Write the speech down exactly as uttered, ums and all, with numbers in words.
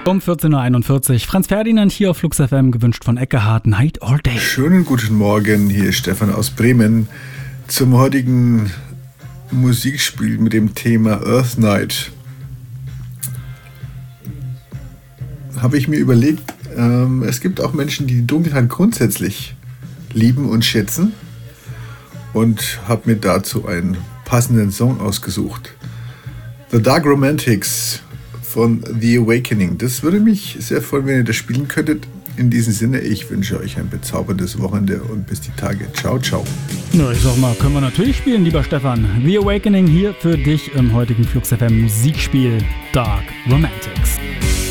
Um vierzehn Uhr einundvierzig, Franz Ferdinand hier auf Flux F M, gewünscht von Eckehard, Night or Day. Schönen guten Morgen, hier ist Stefan aus Bremen zum heutigen Musikspiel mit dem Thema Earth Night. Habe ich mir überlegt, ähm, es gibt auch Menschen, die die Dunkelheit grundsätzlich lieben und schätzen, und habe mir dazu einen passenden Song ausgesucht. The Dark Romantics von The Awakening. Das würde mich sehr freuen, wenn ihr das spielen könntet. In diesem Sinne, ich wünsche euch ein bezauberndes Wochenende und bis die Tage. Ciao, ciao. Na, ich sag mal, können wir natürlich spielen, lieber Stefan. The Awakening hier für dich im heutigen Flux F M Musikspiel Dark Romantics.